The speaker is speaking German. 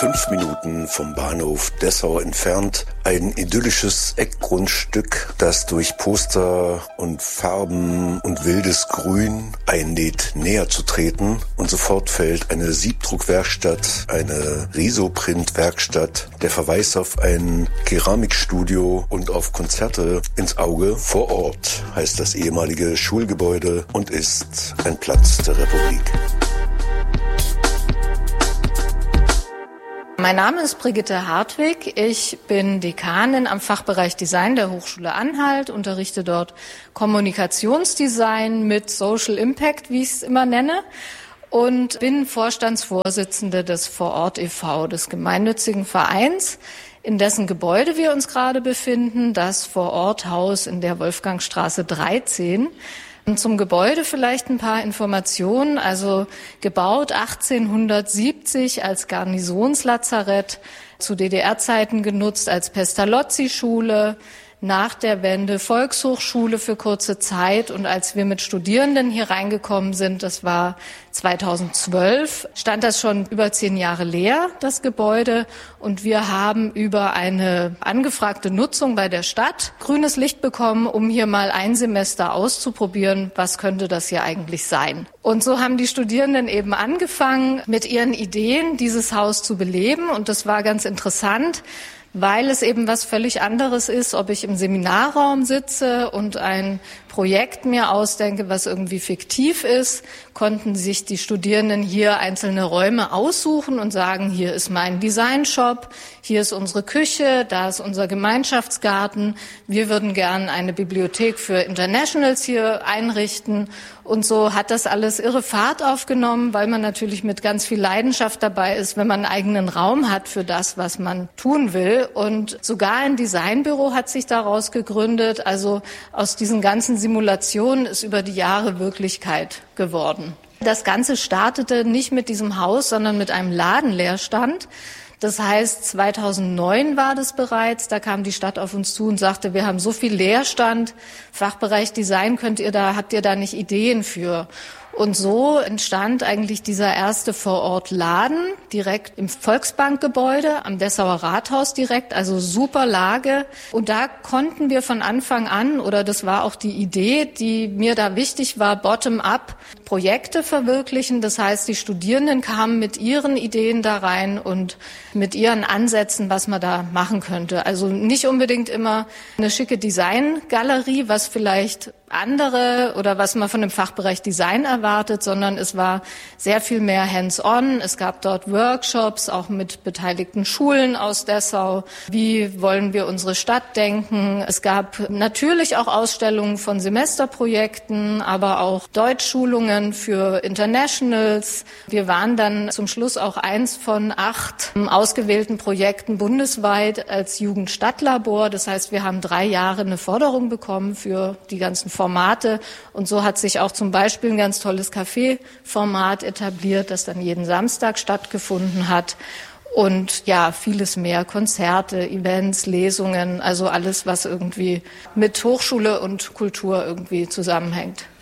5 Minuten vom Bahnhof Dessau entfernt. Ein idyllisches Eckgrundstück, das durch Poster und Farben und wildes Grün einlädt, näher zu treten. Und sofort fällt eine Siebdruckwerkstatt, eine Risoprintwerkstatt, der Verweis auf ein Keramikstudio und auf Konzerte ins Auge. Vor Ort heißt das ehemalige Schulgebäude und ist ein Platz der Republik. Mein Name ist Brigitte Hartwig. Ich bin Dekanin am Fachbereich Design der Hochschule Anhalt, unterrichte dort Kommunikationsdesign mit Social Impact, wie ich es immer nenne, und bin Vorstandsvorsitzende des Vorort e.V., des gemeinnützigen Vereins, in dessen Gebäude wir uns gerade befinden, das Vororthaus in der Wolfgangstraße 13. Zum Gebäude vielleicht ein paar Informationen. Also gebaut 1870 als Garnisonslazarett, zu DDR-Zeiten genutzt als Pestalozzi-Schule, nach der Wende Volkshochschule für kurze Zeit. Und als wir mit Studierenden hier reingekommen sind, das war 2012, stand das schon über 10 Jahre leer, das Gebäude. Und wir haben über eine angefragte Nutzung bei der Stadt grünes Licht bekommen, um hier mal ein Semester auszuprobieren, was könnte das hier eigentlich sein. Und so haben die Studierenden eben angefangen, mit ihren Ideen dieses Haus zu beleben. Und das war ganz interessant, weil es eben was völlig anderes ist, ob ich im Seminarraum sitze und ein Projekt mir ausdenke, was irgendwie fiktiv ist, konnten sich die Studierenden hier einzelne Räume aussuchen und sagen, hier ist mein Designshop, hier ist unsere Küche, da ist unser Gemeinschaftsgarten, wir würden gern eine Bibliothek für Internationals hier einrichten. Und so hat das alles irre Fahrt aufgenommen, weil man natürlich mit ganz viel Leidenschaft dabei ist, wenn man einen eigenen Raum hat für das, was man tun will. Und sogar ein Designbüro hat sich daraus gegründet. Also aus diesen ganzen Simulationen ist über die Jahre Wirklichkeit geworden. Das Ganze startete nicht mit diesem Haus, sondern mit einem Ladenleerstand. Das heißt, 2009 war das bereits, da kam die Stadt auf uns zu und sagte, wir haben so viel Leerstand, Fachbereich Design, habt ihr da nicht Ideen für? Und so entstand eigentlich dieser erste Vorortladen direkt im Volksbankgebäude am Dessauer Rathaus direkt, also super Lage. Und da konnten wir von Anfang an, oder das war auch die Idee, die mir da wichtig war, bottom-up Projekte verwirklichen. Das heißt, die Studierenden kamen mit ihren Ideen da rein und mit ihren Ansätzen, was man da machen könnte. Also nicht unbedingt immer eine schicke Designgalerie, was vielleicht andere oder was man von dem Fachbereich Design erwartet, sondern es war sehr viel mehr hands-on. Es gab dort Workshops, auch mit beteiligten Schulen aus Dessau. Wie wollen wir unsere Stadt denken? Es gab natürlich auch Ausstellungen von Semesterprojekten, aber auch Deutschschulungen für Internationals. Wir waren dann zum Schluss auch eins von 8 ausgewählten Projekten bundesweit als Jugendstadtlabor. Das heißt, wir haben 3 Jahre eine Förderung bekommen für die ganzen Formate. Und so hat sich auch zum Beispiel ein ganz tolles Café-Format etabliert, das dann jeden Samstag stattgefunden hat. Und ja, vieles mehr, Konzerte, Events, Lesungen, also alles, was irgendwie mit Hochschule und Kultur irgendwie zusammenhängt.